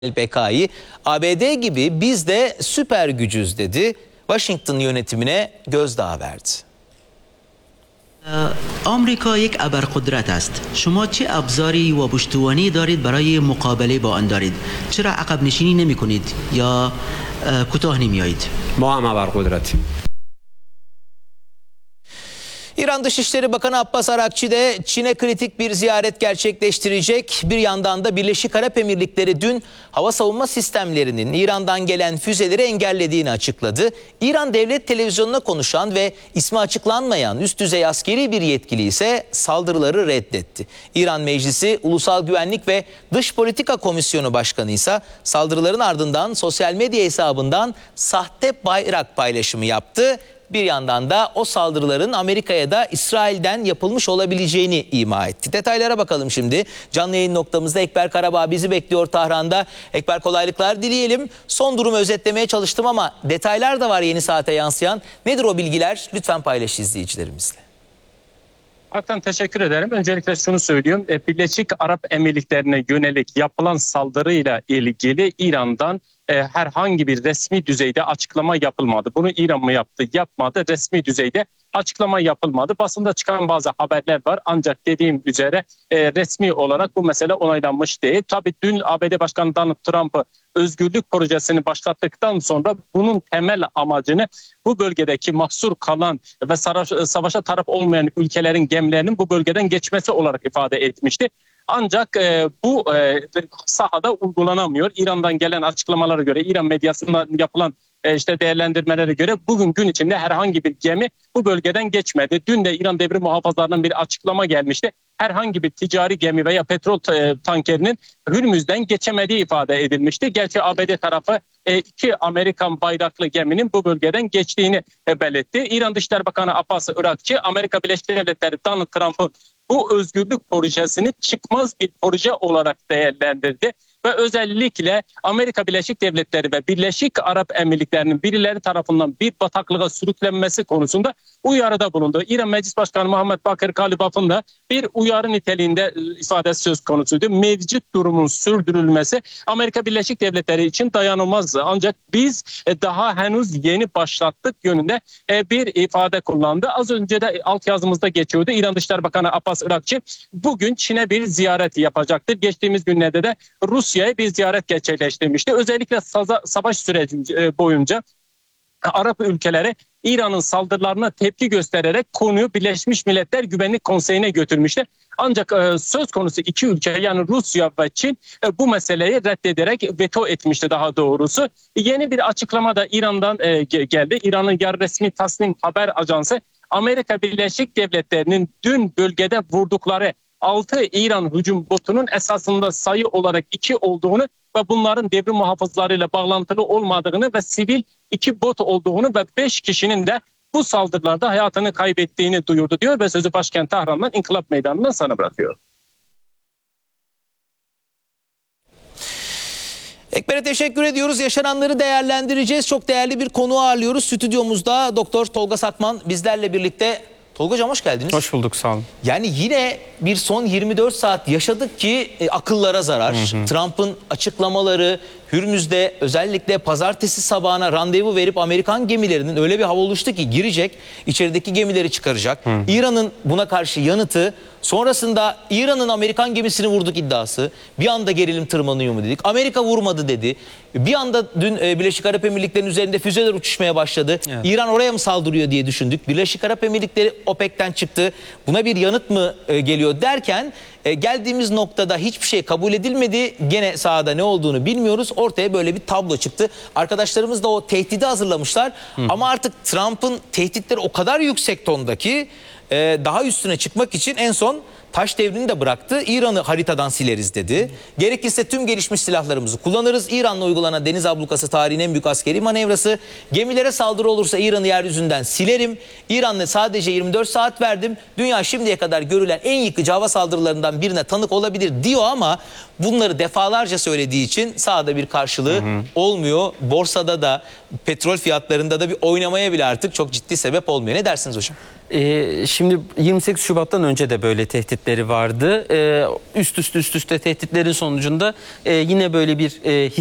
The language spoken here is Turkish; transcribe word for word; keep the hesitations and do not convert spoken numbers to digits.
Bekai, A B D gibi biz de süper gücüz dedi. Washington yönetimine gözdağı verdi. آمریکا یک ابرقدرت است. شما چه ابزاری و پشتوانه‌ای دارید برای مقابله با آن دارید؟ چرا عقب نشینی نمی کنید یا کوتاه نمیایید؟ ما هم ابرقدرتیم. İran Dışişleri Bakanı Abbas Arakçi de Çin'e kritik bir ziyaret gerçekleştirecek. Bir yandan da Birleşik Arap Emirlikleri dün hava savunma sistemlerinin İran'dan gelen füzeleri engellediğini açıkladı. İran Devlet Televizyonu'na konuşan ve ismi açıklanmayan üst düzey askeri bir yetkili ise saldırıları reddetti. İran Meclisi Ulusal Güvenlik ve Dış Politika Komisyonu Başkanı ise saldırıların ardından sosyal medya hesabından sahte bayrak paylaşımı yaptı. Bir yandan da o saldırıların Amerika'ya da İsrail'den yapılmış olabileceğini ima etti. Detaylara bakalım şimdi. Canlı yayın noktamızda Ekber Karabağ bizi bekliyor Tahran'da. Ekber, kolaylıklar dileyelim. Son durumu özetlemeye çalıştım ama detaylar da var yeni saate yansıyan. Nedir o bilgiler? Lütfen paylaş izleyicilerimizle. Hakan, teşekkür ederim. Öncelikle şunu söyleyeyim. Birleşik Arap Emirlikleri'ne yönelik yapılan saldırıyla ilgili İran'dan e, herhangi bir resmi düzeyde açıklama yapılmadı. Bunu İran mı yaptı, yapmadı. Resmi düzeyde açıklama yapılmadı. Basında çıkan bazı haberler var. Ancak dediğim üzere e, resmi olarak bu mesele onaylanmış değil. Tabii dün A B D Başkanı Donald Trump'ı özgürlük projesini başlattıktan sonra bunun temel amacını bu bölgedeki mahsur kalan ve savaşa taraf olmayan ülkelerin gemilerinin bu bölgeden geçmesi olarak ifade etmişti. Ancak e, bu e, sahada uygulanamıyor. İran'dan gelen açıklamalara göre, İran medyasından yapılan e, işte değerlendirmelere göre bugün gün içinde herhangi bir gemi bu bölgeden geçmedi. Dün de İran devrim muhafızlarından bir açıklama gelmişti. Herhangi bir ticari gemi veya petrol tankerinin Hürmüz'den geçemediği ifade edilmişti. Gerçi A B D tarafı e, iki Amerikan bayraklı geminin bu bölgeden geçtiğini e, belirtti. İran Dışişleri Bakanı Abbas Arakçi, Amerika Birleşik Devletleri Donald Trump'ın bu özgürlük projesini çıkmaz bir proje olarak değerlendirdi. Ve özellikle Amerika Birleşik Devletleri ve Birleşik Arap Emirlikleri'nin birileri tarafından bir bataklığa sürüklenmesi konusunda uyarıda bulundu. İran Meclis Başkanı Muhammed Bakir Kalibaf'ın da bir uyarı niteliğinde ifadesi söz konusuydu. Mevcut durumun sürdürülmesi Amerika Birleşik Devletleri için dayanılmazdı. Ancak biz daha henüz yeni başlattık yönünde bir ifade kullandı. Az önce de altyazımızda geçiyordu. İran Dışişleri Bakanı Abbas Arakçi bugün Çin'e bir ziyaret yapacaktır. Geçtiğimiz günlerde de Rusya'ya bir ziyaret gerçekleştirmişti. Özellikle savaş süreci boyunca Arap ülkeleri İran'ın saldırılarına tepki göstererek konuyu Birleşmiş Milletler Güvenlik Konseyi'ne götürmüştü. Ancak e, söz konusu iki ülke yani Rusya ve Çin e, bu meseleyi reddederek veto etmişti daha doğrusu. Yeni bir açıklama da İran'dan e, geldi. İran'ın yarı resmi Tasnim haber ajansı Amerika Birleşik Devletleri'nin dün bölgede vurdukları altı İran hücum botunun esasında sayı olarak iki olduğunu ve bunların devrim muhafızlarıyla bağlantılı olmadığını ve sivil iki bot olduğunu ve beş kişinin de bu saldırılarda hayatını kaybettiğini duyurdu diyor ve sözü başkent Tahran'dan İnkılap Meydanı'ndan sana bırakıyor. Ekber'e teşekkür ediyoruz. Yaşananları değerlendireceğiz. Çok değerli bir konu ağırlıyoruz. Stüdyomuzda Doktor Tolga Sakman bizlerle birlikte. Tolga Hocam hoş geldiniz. Hoş bulduk, sağ olun. Yani yine bir son yirmi dört saat yaşadık ki e, akıllara zarar. Trump'ın açıklamaları, Hürmüz'de özellikle pazartesi sabahına randevu verip Amerikan gemilerinin öyle bir hava oluştu ki girecek, içerideki gemileri çıkaracak. İran'ın buna karşı yanıtı, sonrasında İran'ın Amerikan gemisini vurduk iddiası. Bir anda gerilim tırmanıyor mu dedik. Amerika vurmadı dedi. Bir anda dün e, Birleşik Arap Emirlikleri'nin üzerinde füzeler uçuşmaya başladı. Evet. İran oraya mı saldırıyor diye düşündük. Birleşik Arap Emirlikleri OPEC'ten çıktı. Buna bir yanıt mı e, geliyor derken e, geldiğimiz noktada hiçbir şey kabul edilmedi. Gene sahada ne olduğunu bilmiyoruz. Ortaya böyle bir tablo çıktı. Arkadaşlarımız da o tehdidi hazırlamışlar. Hı. Ama artık Trump'ın tehditleri o kadar yüksek tonda ki e, daha üstüne çıkmak için en son taş devrini de bıraktı. İran'ı haritadan sileriz dedi. Gerekirse tüm gelişmiş silahlarımızı kullanırız. İran'la uygulanan deniz ablukası tarihin en büyük askeri manevrası. Gemilere saldırı olursa İran'ı yeryüzünden silerim. İran'la sadece yirmi dört saat verdim. Dünya şimdiye kadar görülen en yıkıcı hava saldırılarından birine tanık olabilir diyor ama bunları defalarca söylediği için sahada bir karşılığı hı hı. olmuyor. Borsada da petrol fiyatlarında da bir oynamaya bile artık çok ciddi sebep olmuyor. Ne dersiniz hocam? Ee, şimdi yirmi sekiz Şubat'tan önce de böyle tehdit tehditleri vardı. E, üst üste üst üste tehditlerin sonucunda e, yine böyle bir e,